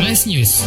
Flash News.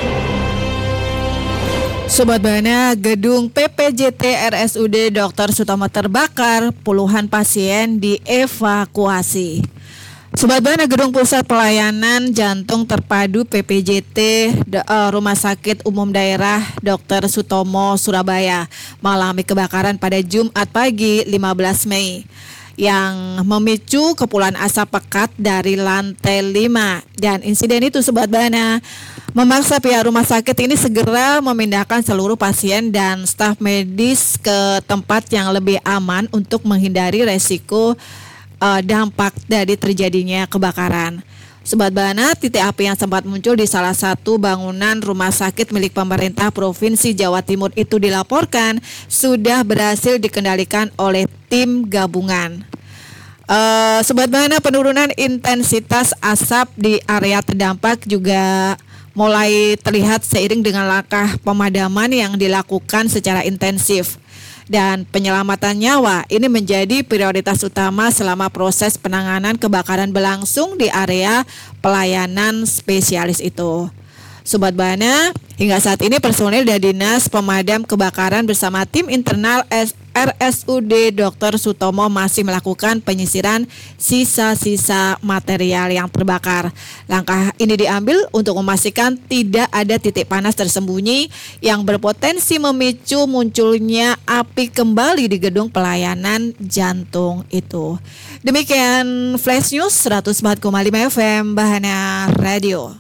Sobat Bana, gedung PPJT RSUD Dr. Sutomo terbakar, puluhan pasien dievakuasi. Sobat Bana, gedung pusat pelayanan jantung terpadu PPJT Rumah Sakit Umum Daerah Dr. Sutomo Surabaya mengalami kebakaran pada Jumat pagi 15 Mei yang memicu kepulan asap pekat dari lantai 5. Dan insiden itu Sobat Bana memaksa pihak rumah sakit ini segera memindahkan seluruh pasien dan staf medis ke tempat yang lebih aman untuk menghindari resiko dampak dari terjadinya kebakaran. Sobat Bana, titik api yang sempat muncul di salah satu bangunan rumah sakit milik pemerintah Provinsi Jawa Timur itu dilaporkan sudah berhasil dikendalikan oleh tim gabungan. Sobat Bana, penurunan intensitas asap di area terdampak juga mulai terlihat seiring dengan langkah pemadaman yang dilakukan secara intensif. Dan penyelamatan nyawa ini menjadi prioritas utama selama proses penanganan kebakaran berlangsung di area pelayanan spesialis itu. Sobat Bana, hingga saat ini personil dari Dinas Pemadam Kebakaran bersama tim internal RSUD Dr. Sutomo masih melakukan penyisiran sisa-sisa material yang terbakar. Langkah ini diambil untuk memastikan tidak ada titik panas tersembunyi yang berpotensi memicu munculnya api kembali di gedung pelayanan jantung itu. Demikian Flash News 104,5 FM Bahana Radio.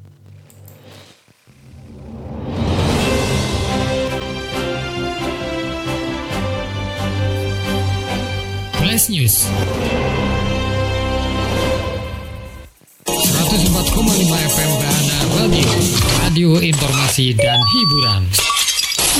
Flash News 104,5 FM Bahana Radio, radio informasi dan hiburan.